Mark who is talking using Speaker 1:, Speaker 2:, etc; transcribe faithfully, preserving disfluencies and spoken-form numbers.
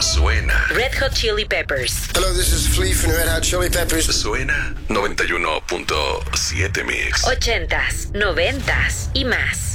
Speaker 1: suena.
Speaker 2: Red Hot Chili Peppers.
Speaker 3: Hello, this is Flea from Red Hot Chili Peppers.
Speaker 1: Suena noventa y uno punto siete Mix.
Speaker 2: Ochentas, noventas y más.